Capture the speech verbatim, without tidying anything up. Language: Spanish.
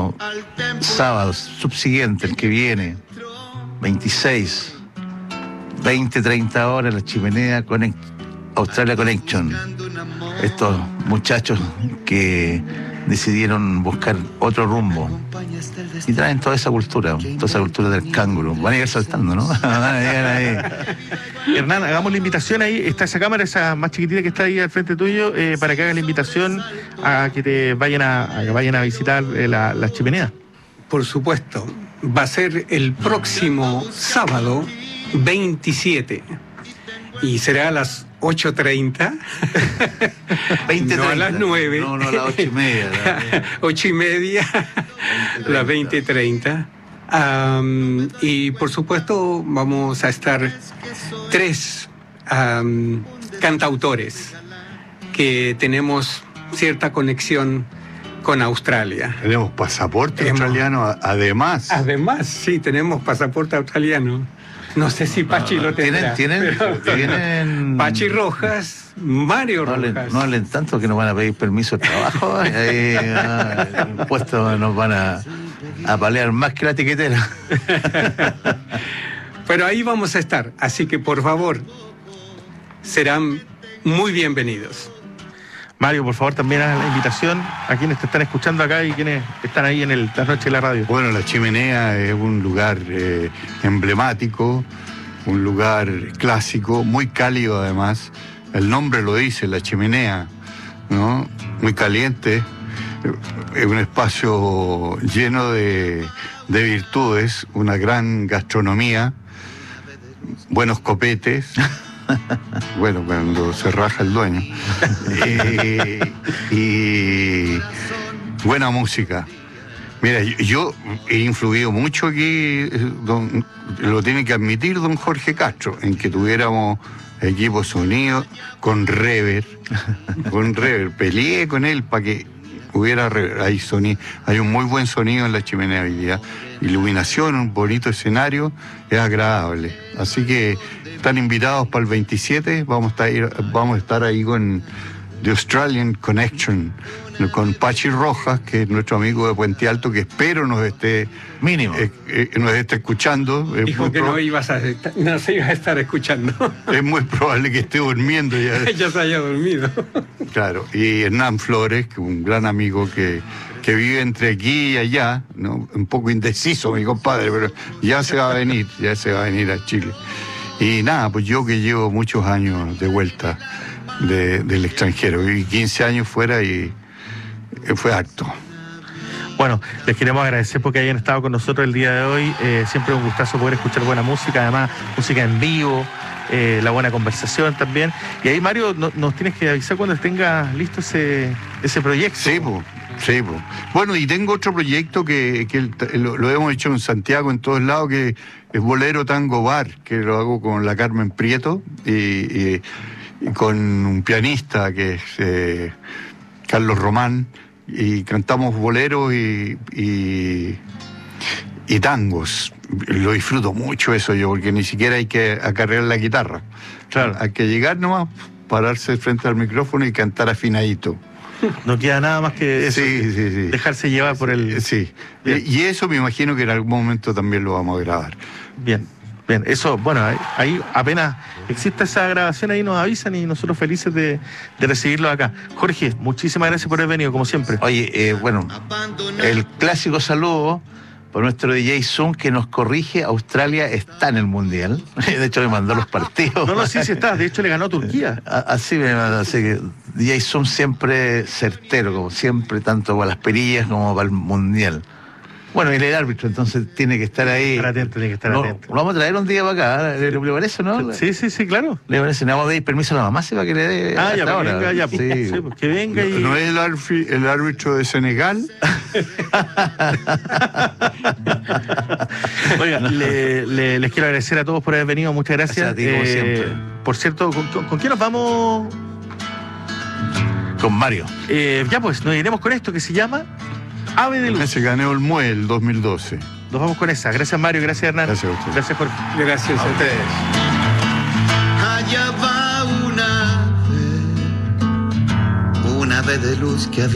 próximo sábado, subsiguiente, el que viene, veintiséis, veinte, treinta horas, La Chimenea Connect, Australia Connection. Estos muchachos que decidieron buscar otro rumbo y traen toda esa cultura, toda esa cultura del canguro. Van a ir saltando, ¿no? Van a llegar ahí. Hernán, hagamos la invitación ahí. Está esa cámara, esa más chiquitita que está ahí al frente tuyo, eh, para que hagas la invitación a que te vayan a, a, que vayan a visitar eh, la, la chimenea. Por supuesto. Va a ser el próximo sábado veintisiete y será a las ocho treinta. veinte, no a las nueve. No, no, a las ocho y media. La... ocho y media, las veinte treinta. Um, y por supuesto vamos a estar tres um, cantautores que tenemos cierta conexión con Australia. Tenemos pasaporte Hemos... australiano, además. Además, sí, tenemos pasaporte australiano. No sé si Pachi no, lo tendrá. ¿Tienen? Pero... ¿Tienen? Pachi Rojas, Mario no Rojas. Hablen, no hablen tanto que nos van a pedir permiso de trabajo. Ahí, ah, el puesto nos van a, a palear más que la tiquetera. Pero ahí vamos a estar. Así que, por favor, serán muy bienvenidos. Mario, por favor, también haz la invitación a quienes te están escuchando acá y quienes están ahí en el, la noche de la radio. Bueno, La Chimenea es un lugar eh, emblemático, un lugar clásico, muy cálido además. El nombre lo dice, La Chimenea, ¿no? Muy caliente. Es un espacio lleno de, de virtudes, una gran gastronomía, buenos copetes. Bueno, cuando se raja el dueño. eh, y buena música. Mira, yo he influido mucho aquí, don, lo tiene que admitir don Jorge Castro, en que tuviéramos equipo sonido con reverb, con reverb. Peleé con él para que hubiera reverb. Hay sonido, hay un muy buen sonido en La Chimenea hoy día. Iluminación, un bonito escenario, es agradable. Así que están invitados para el veintisiete, vamos a estar, vamos a estar ahí con The Australian Connection, con Pachi Rojas, que es nuestro amigo de Puente Alto, que espero nos esté mínimo eh, eh, nos esté escuchando. Dijo que no, ibas a estar, no se iba a estar escuchando. Es muy probable que esté durmiendo ya. Ya se haya dormido. Claro, y Hernán Flores, que un gran amigo que, que vive entre aquí y allá, ¿no? Un poco indeciso mi compadre, pero ya se va a venir, ya se va a venir a Chile. Y nada, pues yo que llevo muchos años de vuelta de, del extranjero, viví quince años fuera y fue harto. Bueno, les queremos agradecer porque hayan estado con nosotros el día de hoy. Eh, siempre es un gustazo poder escuchar buena música, además música en vivo, eh, la buena conversación también. Y ahí, Mario, no, nos tienes que avisar cuando tengas listo ese, ese proyecto. Sí, pues. Sí, pues. Bueno, y tengo otro proyecto que, que lo, lo hemos hecho en Santiago, en todos lados, que es Bolero Tango Bar, que lo hago con la Carmen Prieto y, y, y con un pianista que es eh, Carlos Román, y cantamos boleros y, y, y tangos. Lo disfruto mucho eso yo, porque ni siquiera hay que acarrear la guitarra. Claro, hay que llegar nomás, pararse frente al micrófono y cantar afinadito. No queda nada más que eso, sí, sí, sí. dejarse llevar por el... Sí, bien. Y eso me imagino que en algún momento también lo vamos a grabar. Bien, bien, eso, bueno, ahí, ahí apenas existe esa grabación, ahí nos avisan y nosotros felices de, de recibirlo acá. Jorge, muchísimas gracias por haber venido, como siempre. Oye, eh, bueno, el clásico saludo por nuestro D J Zoom, que nos corrige. Australia está en el Mundial. De hecho, me mandó los partidos. No, no, sí, sí está. De hecho, le ganó a Turquía. Así me mandó. Así que D J Zoom siempre certero, como siempre, tanto para las perillas como para el Mundial. Bueno, y el árbitro, entonces tiene que estar ahí. Estar atento, tiene que estar no, atento. Lo vamos a traer un día para acá. ¿Le, le parece, no? Sí, sí, sí, claro. Le parece. Le vamos a pedir permiso a la mamá, ¿sí? Para que le dé. Ah, ya, para ahora. que venga, ya. Sí. Sí, pues, que venga y. ¿No es el, arfi, el árbitro de Senegal? Oiga, le, le, les quiero agradecer a todos por haber venido. Muchas gracias. Gracias a ti, como eh, siempre. Por cierto, ¿con, con, ¿con quién nos vamos? Con Mario. Eh, ya pues, nos iremos con esto que se llama Ave de Luz. Se ganó el M U E el dos mil doce. Nos vamos con esa. Gracias, Mario. Gracias, Hernán. Gracias a ustedes. Gracias, Jorge. Gracias a, a ustedes. Allá va una ave, una ave de luz que había